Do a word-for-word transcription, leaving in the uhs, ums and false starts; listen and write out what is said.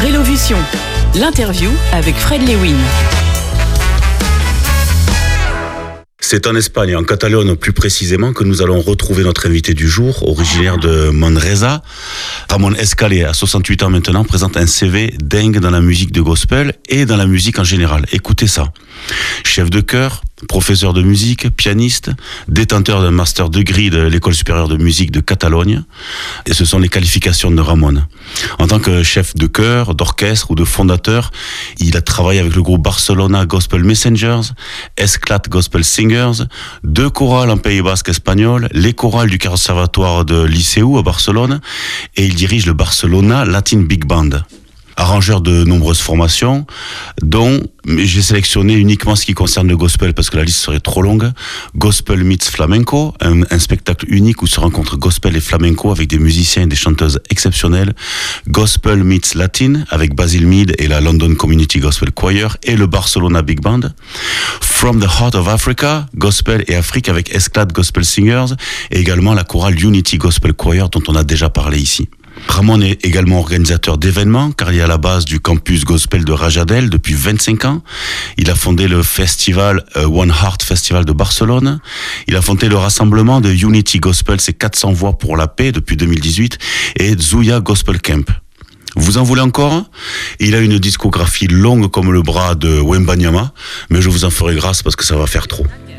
Rélovision, l'interview avec Fred Lewin. C'est en Espagne, en Catalogne plus précisément, que nous allons retrouver notre invité du jour, originaire de Manresa. Ramon Escalé, à soixante-huit ans maintenant, présente un C V dingue dans la musique de gospel et dans la musique en général. Écoutez ça. Chef de chœur, professeur de musique, pianiste, détenteur d'un master degree de l'École supérieure de musique de Catalogne. Et ce sont les qualifications de Ramon. En tant que chef de chœur, d'orchestre ou de fondateur, il a travaillé avec le groupe Barcelona Gospel Messengers, Esclat Gospel Singers, deux chorales en Pays Basque espagnol, les chorales du Conservatoire de Liceu à Barcelone, et il dirige le Barcelona Latin Big Band. Arrangeur de nombreuses formations, dont j'ai sélectionné uniquement ce qui concerne le gospel parce que la liste serait trop longue. Gospel Meets Flamenco, un, un spectacle unique où se rencontrent gospel et flamenco avec des musiciens et des chanteuses exceptionnelles. Gospel Meets Latin avec Basil Mead et la London Community Gospel Choir et le Barcelona Big Band. From the Heart of Africa, Gospel et Afrique avec Esclat Gospel Singers et également la chorale Unity Gospel Choir dont on a déjà parlé ici. Ramon est également organisateur d'événements car il est à la base du campus gospel de Rajadell depuis vingt-cinq ans. Il a fondé le festival euh, One Heart Festival de Barcelone. Il a fondé le rassemblement de Unity Gospel, c'est quatre cents voix pour la paix depuis deux mille dix-huit et Zuya Gospel Camp. Vous en voulez encore? Il a une discographie longue comme le bras de Wembanyama, mais je vous en ferai grâce parce que ça va faire trop.